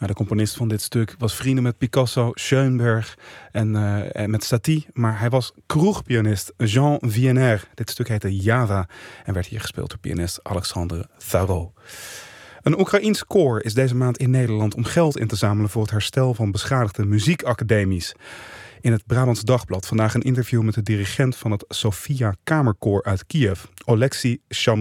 De componist van dit stuk was vrienden met Picasso, Schoenberg en met Satie. Maar hij was kroegpianist Jean Vienner. Dit stuk heette Java en werd hier gespeeld door pianist Alexandre Tharaud. Een Oekraïens koor is deze maand in Nederland om geld in te zamelen voor het herstel van beschadigde muziekacademies. In het Brabants Dagblad vandaag een interview met de dirigent van het Sofia Kamerkoor uit Kiev, Oleksij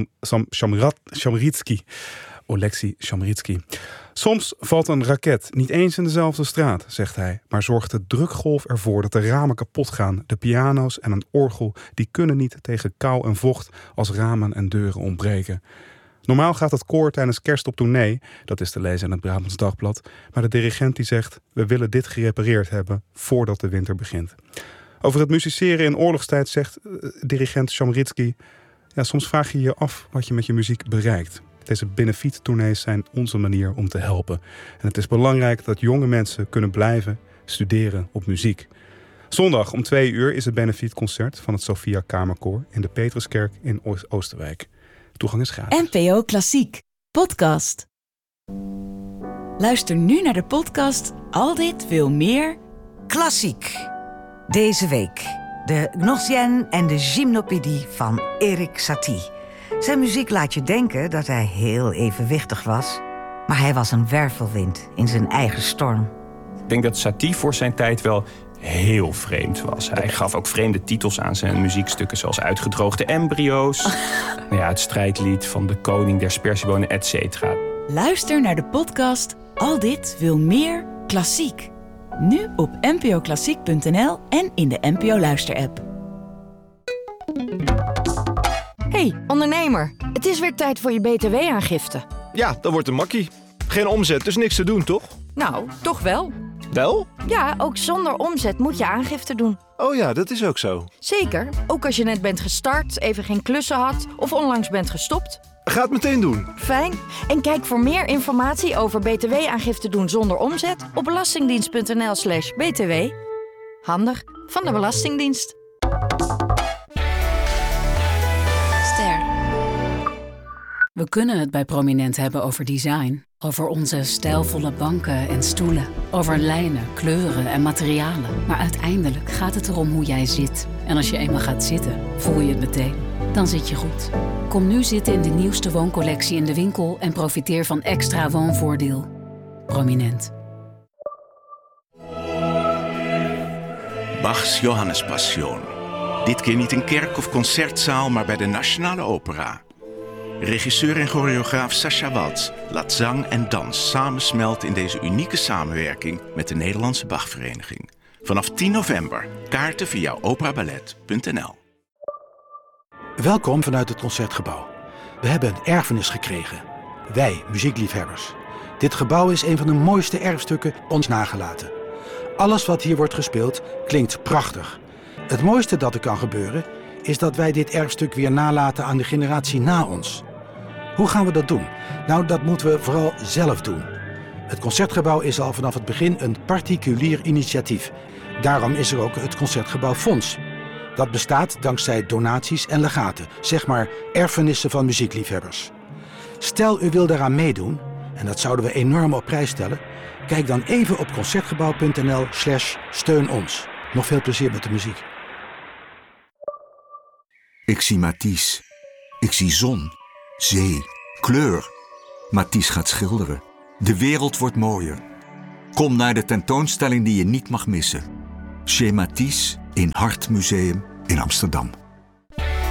Chamritsky. Soms valt een raket niet eens in dezelfde straat, zegt hij, maar zorgt de drukgolf ervoor dat de ramen kapot gaan. De piano's en een orgel die kunnen niet tegen kou en vocht als ramen en deuren ontbreken. Normaal gaat het koor tijdens kerst op tournee, dat is te lezen in het Brabants Dagblad, maar de dirigent die zegt, we willen dit gerepareerd hebben voordat de winter begint. Over het musiceren in oorlogstijd zegt dirigent Chamritsky, soms vraag je je af wat je met je muziek bereikt. Deze benefiettournees zijn onze manier om te helpen. En het is belangrijk dat jonge mensen kunnen blijven studeren op muziek. Zondag om 2:00 is het benefietconcert van het Sofia Kamerkoor in de Petruskerk in Oosterwijk. Toegang is gratis. NPO Klassiek, podcast. Luister nu naar de podcast Al dit wil meer Klassiek. Deze week de Gnossienne en de Gymnopédie van Erik Satie. Zijn muziek laat je denken dat hij heel evenwichtig was, maar hij was een wervelwind in zijn eigen storm. Ik denk dat Satie voor zijn tijd wel heel vreemd was. Hij gaf ook vreemde titels aan zijn muziekstukken, zoals Uitgedroogde embryo's, het strijdlied van de koning der sperziebonen, etc. Luister naar de podcast Al dit wil meer Klassiek. Nu op npoklassiek.nl en in de NPO Luister-app. Hey, ondernemer. Het is weer tijd voor je BTW-aangifte. Ja, dat wordt een makkie. Geen omzet, dus niks te doen, toch? Nou, toch wel. Wel? Ja, ook zonder omzet moet je aangifte doen. Oh ja, dat is ook zo. Zeker, ook als je net bent gestart, even geen klussen had of onlangs bent gestopt. Ga het meteen doen. Fijn. En kijk voor meer informatie over BTW-aangifte doen zonder omzet op belastingdienst.nl/btw. Handig van de Belastingdienst. We kunnen het bij Prominent hebben over design. Over onze stijlvolle banken en stoelen. Over lijnen, kleuren en materialen. Maar uiteindelijk gaat het erom hoe jij zit. En als je eenmaal gaat zitten, voel je het meteen. Dan zit je goed. Kom nu zitten in de nieuwste wooncollectie in de winkel en profiteer van extra woonvoordeel. Prominent. Bachs Johannespassion. Dit keer niet in kerk of concertzaal, maar bij de Nationale Opera. Regisseur en choreograaf Sascha Waltz laat zang en dans samensmelten in deze unieke samenwerking met de Nederlandse Bachvereniging. Vanaf 10 november. Kaarten via operaballet.nl. Welkom vanuit het Concertgebouw. We hebben een erfenis gekregen. Wij, muziekliefhebbers. Dit gebouw is een van de mooiste erfstukken ons nagelaten. Alles wat hier wordt gespeeld klinkt prachtig. Het mooiste dat er kan gebeuren is dat wij dit erfstuk weer nalaten aan de generatie na ons. Hoe gaan we dat doen? Nou, dat moeten we vooral zelf doen. Het Concertgebouw is al vanaf het begin een particulier initiatief. Daarom is er ook het Concertgebouwfonds. Dat bestaat dankzij donaties en legaten, zeg maar erfenissen van muziekliefhebbers. Stel u wil daaraan meedoen, en dat zouden we enorm op prijs stellen, kijk dan even op concertgebouw.nl/steun ons. Nog veel plezier met de muziek. Ik zie Matisse. Ik zie zon, zee, kleur. Matisse gaat schilderen. De wereld wordt mooier. Kom naar de tentoonstelling die je niet mag missen. Chez Matisse in Hartmuseum in Amsterdam.